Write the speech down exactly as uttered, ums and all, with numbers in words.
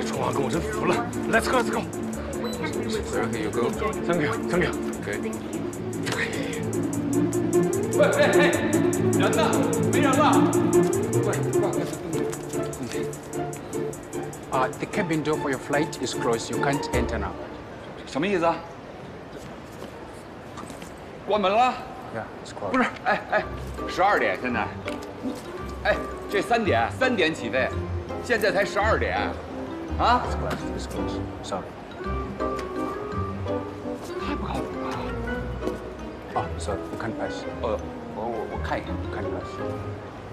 窗王跟我真服了。Let's go, let's go. Where can you go? Thank you, thank you. Okay. 喂喂喂，人呢？没人了。 喂，不好意思。Uh, the cabin door for your flight is closed. You can't enter now. 什么意思啊？关门了？ Yeah, it's closed. 不是，哎哎，十二点现在。哎，这三点三点起飞，现在才十二点，啊 It's closed. It's closed. Sorry. 太不靠谱了。 Oh, sorry. You can't pass. 呃，我我我看一眼。 You can't pass.